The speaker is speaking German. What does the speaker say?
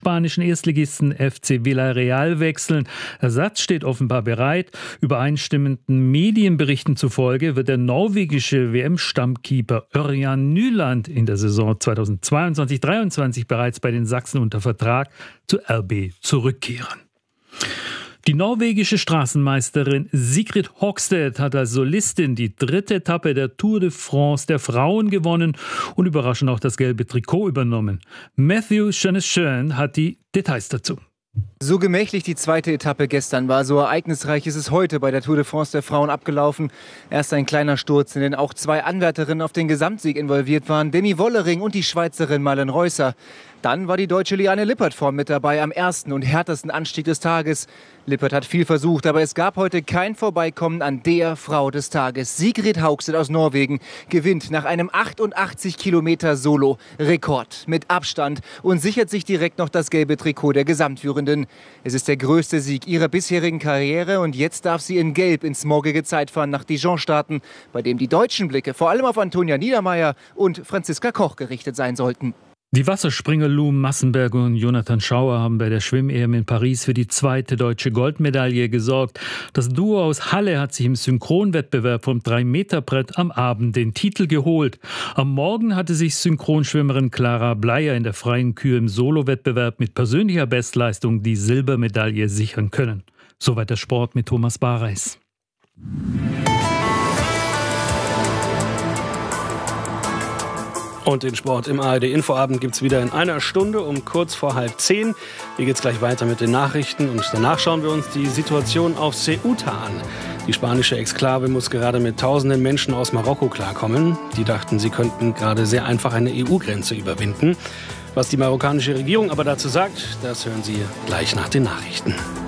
spanischen Erstligisten FC Villarreal wechseln. Ersatz steht offenbar bereit. Übereinstimmenden Medienberichten zufolge wird der norwegische WM-Stammkeeper Ørjan Nyland in der Saison 2022-23 bereits bei den Sachsen unter Vertrag zu RB zurückkehren. Die norwegische Straßenmeisterin Sigrid Hogstad hat als Solistin die 3. Etappe der Tour de France der Frauen gewonnen und überraschend auch das gelbe Trikot übernommen. Matthew Schön hat die Details dazu. So gemächlich die 2. Etappe gestern war, so ereignisreich ist es heute bei der Tour de France der Frauen abgelaufen. Erst ein kleiner Sturz, in den auch 2 Anwärterinnen auf den Gesamtsieg involviert waren, Demi Wollering und die Schweizerin Malen Reusser. Dann war die deutsche Liane Lippert vorn mit dabei am ersten und härtesten Anstieg des Tages. Lippert hat viel versucht, aber es gab heute kein Vorbeikommen an der Frau des Tages. Sigrid Hogstad aus Norwegen gewinnt nach einem 88 Kilometer Solo Rekord mit Abstand und sichert sich direkt noch das gelbe Trikot der Gesamtführenden. Es ist der größte Sieg ihrer bisherigen Karriere und jetzt darf sie in Gelb ins morgige Zeitfahren nach Dijon starten, bei dem die deutschen Blicke vor allem auf Antonia Niedermaier und Franziska Koch gerichtet sein sollten. Die Wasserspringer Lou Massenberg und Jonathan Schauer haben bei der Schwimm-EM in Paris für die 2. deutsche Goldmedaille gesorgt. Das Duo aus Halle hat sich im Synchronwettbewerb vom 3-Meter-Brett am Abend den Titel geholt. Am Morgen hatte sich Synchronschwimmerin Clara Bleier in der freien Kür im Solo-Wettbewerb mit persönlicher Bestleistung die Silbermedaille sichern können. Soweit der Sport mit Thomas Bareis. Und den Sport im ARD-Infoabend gibt es wieder in einer Stunde um kurz vor 9:30. Hier geht es gleich weiter mit den Nachrichten und danach schauen wir uns die Situation auf Ceuta an. Die spanische Exklave muss gerade mit tausenden Menschen aus Marokko klarkommen. Die dachten, sie könnten gerade sehr einfach eine EU-Grenze überwinden. Was die marokkanische Regierung aber dazu sagt, das hören Sie gleich nach den Nachrichten.